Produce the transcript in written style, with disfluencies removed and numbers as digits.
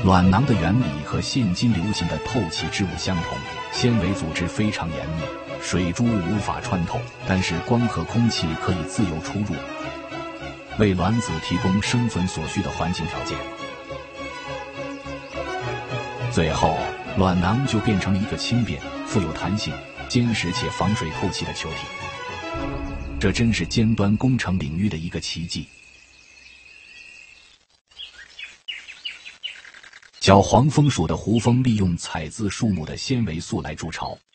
卵囊的原理和现今流行的透气织物相同，纤维组织非常严密，水珠无法穿透，但是光和空气可以自由出入，为卵子提供生存所需的环境条件。最后，卵囊就变成了一个轻便、富有弹性、坚实且防水透气的球体。这真是尖端工程领域的一个奇迹。小黄蜂属的胡蜂利用采自树木的纤维素来筑巢，